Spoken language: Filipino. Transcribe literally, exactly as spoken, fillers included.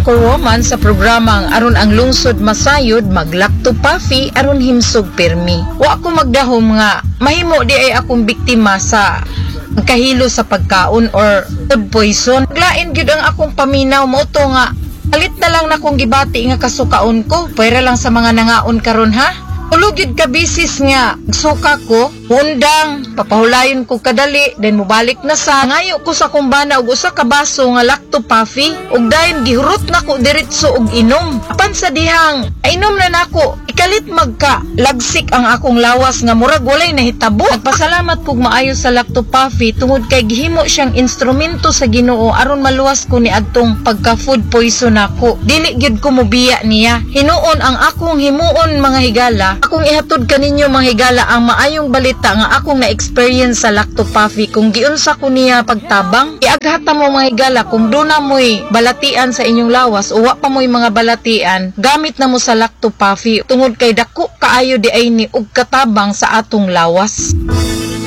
Anchor woman sa programang aron ang lungsod masayod maglakto pafi aron himsog pirmi. Wa ko magdahom nga mahimo di ay akong biktima sa kahilo sa pagkaon or food poison. Lain gyud ang akong paminaw mo to nga alit na lang na kong gibati nga kasukaon ko pwera lang sa mga nangaon karon ha. Ulugid ka bisis nga suka ko, undang, papahulayon ko kadali, then mubalik na sa ngayo ko sa kumbana og usa ka baso nga lacto puffy, ug dayon gihurot na ko diretso og inom. Apan sa dihang inom na nako, ikalit magka lagsik ang akong lawas nga murag walay nahitabo. Nagpasalamat pug maayo sa lacto puffy tungod kay gihimo siyang instrumento sa Ginoo aron maluwas ko ni adtong pagka food poison nako. Dili gyud ko mobiya niya. Hinuon ang akong himuon mga higala. Akong ihatod kaninyo mga higala ang maayong balita nga akong na-experience sa lacto puffy kung giunsa ko niya pagtabang. Iaghata mo mga higala kung doon na mo'y balatian sa inyong lawas o wa pa mo'y mga balatian, gamit na mo sa lacto puffy tungod kay dako kaayo di ay ni og katabang sa atong lawas.